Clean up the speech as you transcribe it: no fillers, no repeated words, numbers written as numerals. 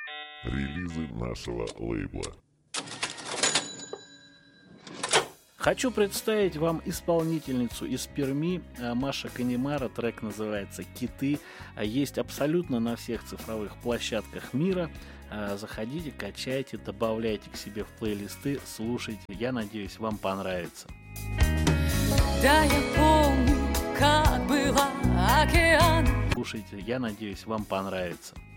Релизы нашего лейбла. Хочу представить вам исполнительницу из Перми, Маша Канемара. Трек называется «Киты». Есть абсолютно на всех цифровых площадках мира. Заходите, качайте, добавляйте к себе в плейлисты, слушайте. Я надеюсь, вам понравится. Да, я помню, как было океан. Слушайте, я надеюсь, вам понравится.